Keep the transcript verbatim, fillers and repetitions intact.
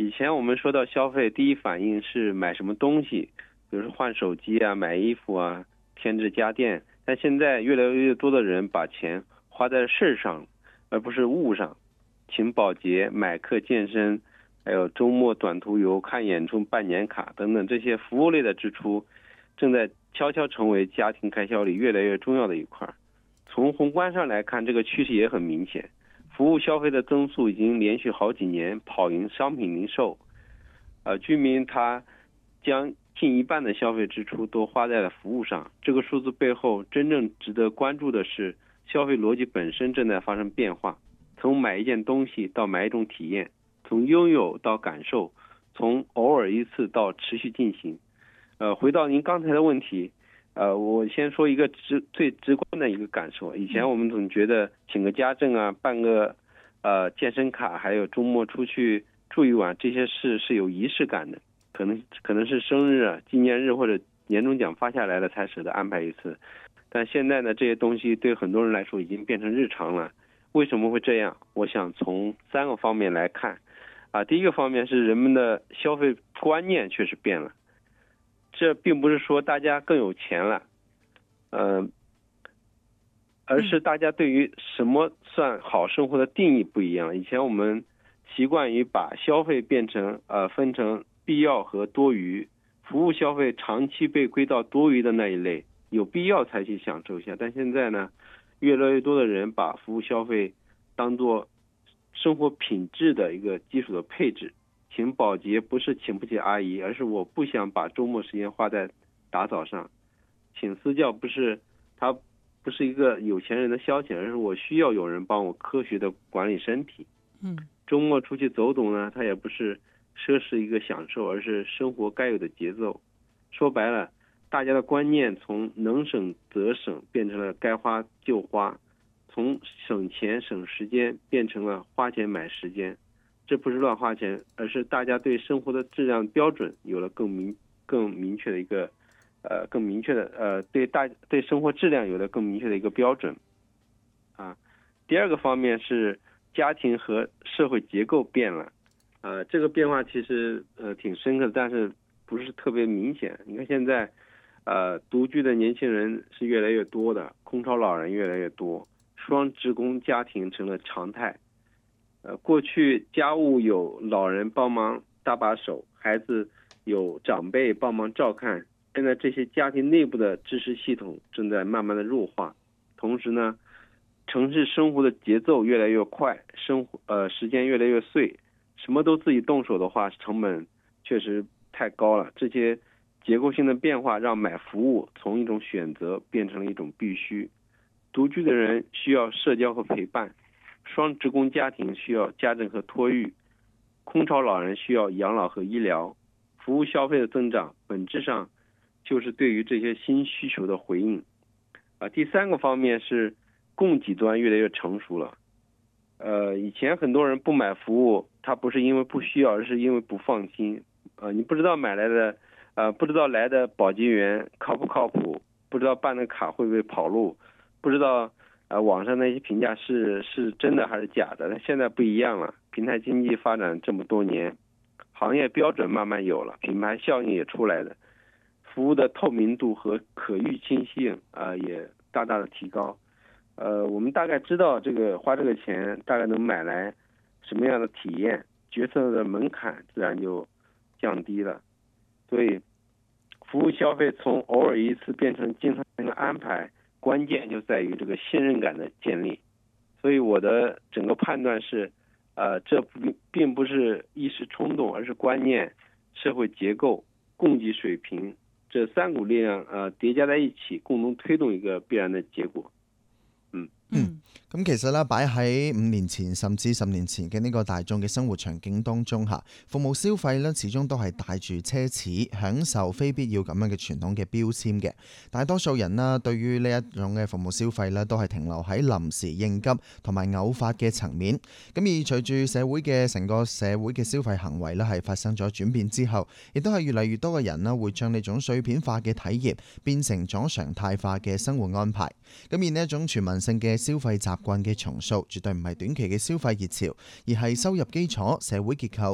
以前我们说到消费，第一反应是买什么东西，比如说换手机啊、买衣服啊、添置家电。但现在越来越多的人把钱花在事上，而不是物上，请保洁、买课、健身，还有周末短途游、看演出、办年卡等等这些服务类的支出，正在悄悄成为家庭开销里越来越重要的一块。从宏观上来看，这个趋势也很明显，服务消费的增速已经连续好几年跑赢商品零售。呃，居民他将近一半的消费支出都花在了服务上，这个数字背后真正值得关注的是，消费逻辑本身正在发生变化，从买一件东西到买一种体验，从拥有到感受，从偶尔一次到持续进行。呃，回到您刚才的问题，呃，我先说一个直最直观的一个感受。以前我们总觉得请个家政啊，办个呃健身卡，还有周末出去住一晚，这些事是有仪式感的。可能可能是生日啊、纪念日或者年终奖发下来了才舍得安排一次。但现在呢，这些东西对很多人来说已经变成日常了。为什么会这样？我想从三个方面来看。啊，第一个方面是人们的消费观念确实变了。这并不是说大家更有钱了，呃，而是大家对于什么算好生活的定义不一样。以前我们习惯于把消费变成呃分成必要和多余，服务消费长期被归到多余的那一类，有必要才去享受一下。但现在呢，越来越多的人把服务消费当作生活品质的一个基础的配置。请保洁不是请不起阿姨，而是我不想把周末时间花在打扫上。请私教不是它不是一个有钱人的消遣，而是我需要有人帮我科学的管理身体。 嗯， 周末出去走走呢，它也不是奢侈一个享受，而是生活该有的节奏。说白了，大家的观念从能省则省变成了该花就花，从省钱省时间变成了花钱买时间。这不是乱花钱，而是大家对生活的质量标准有了更明更明确的一个呃更明确的呃对大对生活质量有了更明确的一个标准啊。第二个方面是家庭和社会结构变了，呃这个变化其实呃挺深刻的，但是不是特别明显。你看现在呃独居的年轻人是越来越多的，空巢老人越来越多，双职工家庭成了常态。呃，过去家务有老人帮忙搭把手，孩子有长辈帮忙照看。现在这些家庭内部的支持系统正在慢慢的弱化。同时呢，城市生活的节奏越来越快，生活呃时间越来越碎，什么都自己动手的话，成本确实太高了。这些结构性的变化让买服务从一种选择变成了一种必须。独居的人需要社交和陪伴。双职工家庭需要家政和托育，空巢老人需要养老和医疗。服务消费的增长本质上就是对于这些新需求的回应。啊，第三个方面是供给端越来越成熟了。呃，以前很多人不买服务，他不是因为不需要，而是因为不放心。呃，你不知道买来的，呃，不知道来的保洁员靠不靠谱，不知道办的卡会不会跑路，不知道。呃，网上那些评价是是真的还是假的？那现在不一样了，平台经济发展这么多年，行业标准慢慢有了，品牌效应也出来了，服务的透明度和可预期性啊、呃、也大大的提高。呃，我们大概知道这个花这个钱大概能买来什么样的体验，决策的门槛自然就降低了。所以，服务消费从偶尔一次变成经常性的安排。关键就在于这个信任感的建立，所以我的整个判断是，呃，这并不是一时冲动，而是观念、社會結構、供給水平這三股力量呃疊加在一起，共同推動一個必然的結果。嗯嗯， 咁其實咧，擺喺五年前甚至十年前嘅呢個大眾嘅生活場景當中嚇，服務消費咧始終都係帶住奢侈、享受非必要咁樣嘅傳統嘅標籤嘅。大多數人啦，對於呢一種嘅服務消費咧，都係停留喺臨時應急同埋偶發嘅層面。咁而隨住社會嘅成個社會嘅消費行為咧係發生咗轉變之後，亦都係越嚟越多嘅人啦會將呢種碎片化嘅體驗變成咗常態化嘅生活安排。咁而呢一種全民性嘅消費習慣嘅重塑，絕對唔係短期嘅消費熱潮，而係收入基礎、社會結構